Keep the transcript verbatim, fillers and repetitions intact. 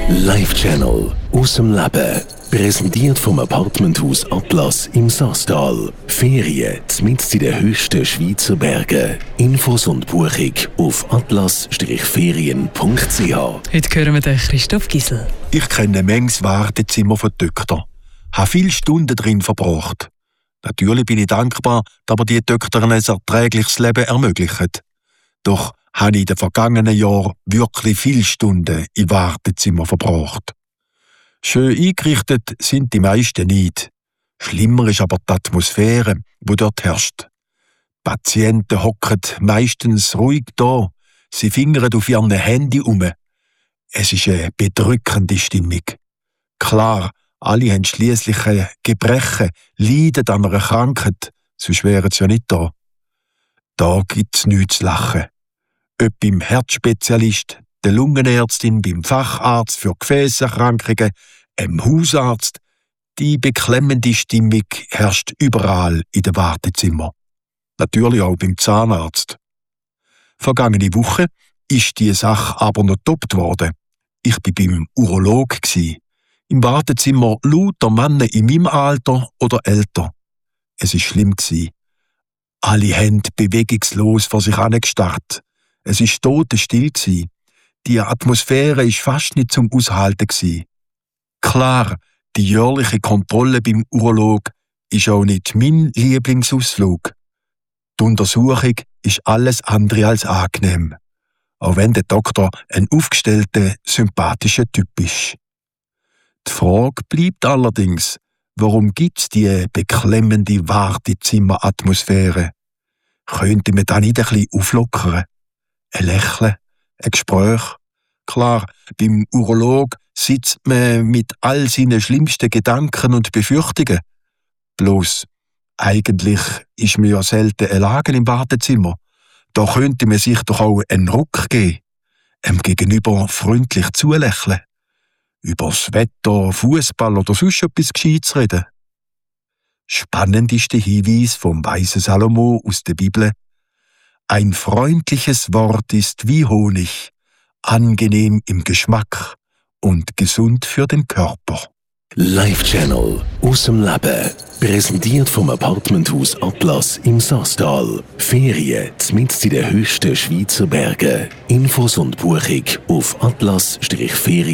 Live-Channel aus dem Leben. Präsentiert vom Apartmenthaus Atlas im Saastal. Ferien mitten in den höchsten Schweizer Bergen. Infos und Buchung auf atlas ferien punkt c h. Heute hören wir den Christoph Gisel. Ich kenne manches Wartezimmer von Töchtern. Habe viele Stunden drin verbracht. Natürlich bin ich dankbar, dass mir die Töchter ein erträgliches Leben ermöglichen. Doch habe ich in den vergangenen Jahren wirklich viele Stunden im Wartezimmer verbracht. Schön eingerichtet sind die meisten nicht. Schlimmer ist aber die Atmosphäre, die dort herrscht. Patienten hocken meistens ruhig da, sie fingern auf ihrem Handy um. Es ist eine bedrückende Stimmung. Klar, alle haben schliesslich Gebrechen, leiden an einer Krankheit, sonst wären sie ja nicht da. Da gibt es nichts zu lachen. Ob beim Herzspezialist, der Lungenärztin, beim Facharzt für Gefäßerkrankungen, einem Hausarzt, die beklemmende Stimmung herrscht überall in den Wartezimmern. Natürlich auch beim Zahnarzt. Vergangene Woche ist die Sache aber noch getoppt worden. Ich war beim Urolog. Im Wartezimmer lauter Männer in meinem Alter oder älter. Es war schlimm. Alle haben bewegungslos vor sich angestarrt. Es war totenstill. Die Atmosphäre war fast nicht zum Aushalten. Klar, die jährliche Kontrolle beim Urolog ist auch nicht mein Lieblingsausflug. Die Untersuchung ist alles andere als angenehm. Auch wenn der Doktor ein aufgestellter, sympathischer Typ ist. Die Frage bleibt allerdings, warum gibt es diese beklemmende Wartezimmeratmosphäre? Könnte man da nicht ein bisschen auflockern? Ein Lächeln, ein Gespräch? Klar, beim Urolog sitzt man mit all seinen schlimmsten Gedanken und Befürchtungen. Bloß, eigentlich ist man ja selten allein im Wartezimmer. Da könnte man sich doch auch einen Ruck geben, dem Gegenüber freundlich zulächeln, über das Wetter, Fußball oder sonst etwas Gescheites reden. Spannend ist der Hinweis vom weisen Salomo aus der Bibel: Ein freundliches Wort ist wie Honig, angenehm im Geschmack und gesund für den Körper. Live-Channel aus dem Leben. Präsentiert vom Apartmenthaus Atlas im Saastal. Ferien mitten in den höchsten Schweizer Bergen. Infos und Buchung auf atlas ferien